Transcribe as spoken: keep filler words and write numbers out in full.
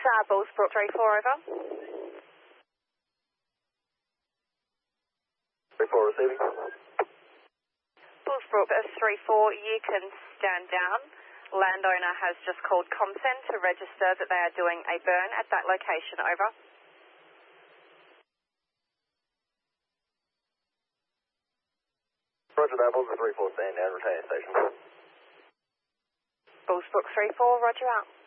uh, Bullsbrook three four, over. three four receiving. Bullsbrook three four, you can stand down. Landowner has just called ComSend to register that they are doing a burn at that location, over. Roger that, Bullsbrook three four, stand down, retain station. Bullsbrook three four, roger out.